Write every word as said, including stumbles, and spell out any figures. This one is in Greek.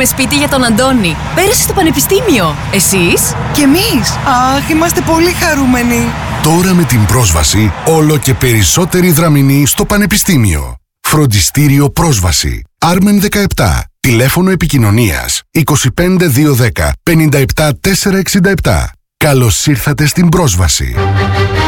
Ψάχνουμε σπίτι για τον Αντώνη. Πέρασε στο πανεπιστήμιο. Εσείς? Κι εμείς. Αχ, είμαστε πολύ χαρούμενοι. Τώρα με την πρόσβαση, όλο και περισσότεροι δραμηνοί στο πανεπιστήμιο. Φροντιστήριο Πρόσβαση. Άρμεν δεκαεπτά. Τηλέφωνο επικοινωνίας είκοσι πέντε διακόσια δέκα πενήντα επτά τετρακόσια εξήντα επτά. Καλώς ήρθατε στην Πρόσβαση.